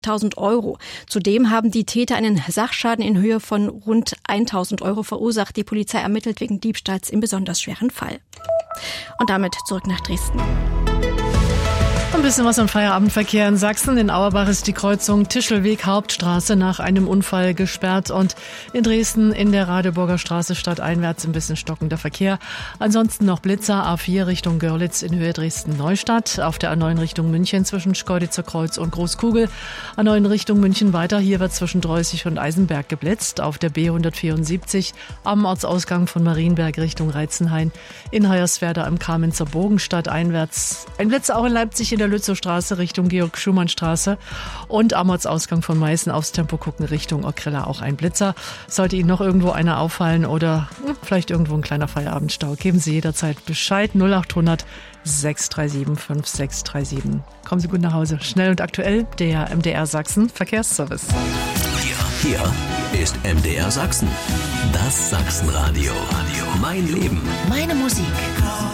1.000 Euro. Zudem haben die Täter einen Sachschaden in Höhe von rund 1.000 Euro verursacht. Die Polizei ermittelt wegen Diebstahls im besonders schweren Fall. Und damit zurück nach Dresden. Ein bisschen was am Feierabendverkehr in Sachsen. In Auerbach ist die Kreuzung Tischelweg-Hauptstraße nach einem Unfall gesperrt und in Dresden in der Radeburger Straße stadteinwärts ein bisschen stockender Verkehr. Ansonsten noch Blitzer, A4 Richtung Görlitz in Höhe Dresden-Neustadt, auf der A9 Richtung München zwischen Schkeuditzer Kreuz und Großkugel, A9 Richtung München weiter, hier wird zwischen Dreußig und Eisenberg geblitzt, auf der B174 am Ortsausgang von Marienberg Richtung Reitzenhain, in Hoyerswerda am Kamenzer Bogen stadteinwärts. Ein Blitzer auch in Leipzig in der Lützowstraße Richtung Georg-Schumann-Straße und am Ortsausgang von Meißen aufs Tempo gucken Richtung Ockrella auch ein Blitzer. Sollte Ihnen noch irgendwo einer auffallen oder vielleicht irgendwo ein kleiner Feierabendstau, geben Sie jederzeit Bescheid. 0800 637 5637. Kommen Sie gut nach Hause. Schnell und aktuell, der MDR Sachsen Verkehrsservice. Hier ist MDR Sachsen. Das Sachsenradio. Mein Leben. Meine Musik.